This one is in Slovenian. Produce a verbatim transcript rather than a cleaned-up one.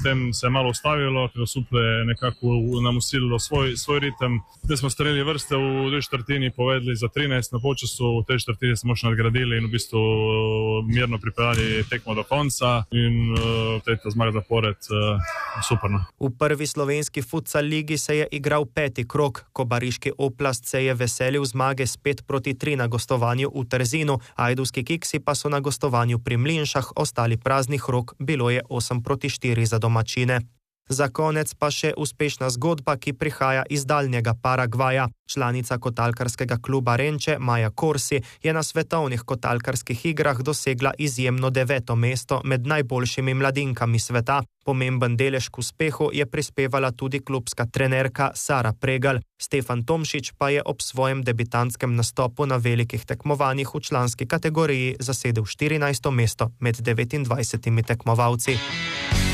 potem se je malo ustavilo, ker suple nekako nam usililo svoj, svoj ritem. Zdaj smo strelili vrste v dve četrtini, povedali za trinajst na polčasu, v tej četrtini smo še nadgradili in v bistvu mirno pripeljali tekmo do konca in uh, tretja zmaga zapored, uh, superno. V prvi slovenski futsal ligi se je igral peti krog, Kobariški Oplast se je veselil zmage s pet proti tri na gostovanju v Trzinu, ajdovski Kiksi pa so na gostovanju pri Mlinšah ostali praznih rok, bilo je osem proti štiri za domačine. Za konec pa še uspešna zgodba, ki prihaja iz daljnega Paragvaja. Članica kotalkarskega kluba Renče, Maja Korsi, je na svetovnih kotalkarskih igrah dosegla izjemno deveto mesto med najboljšimi mladinkami sveta. Pomemben delež k uspehu je prispevala tudi klubska trenerka Sara Pregal. Stefan Tomšič pa je ob svojem debitantskem nastopu na velikih tekmovanjih v članski kategoriji zasedel štirinajsto mesto med devetindvajsetimi tekmovalci.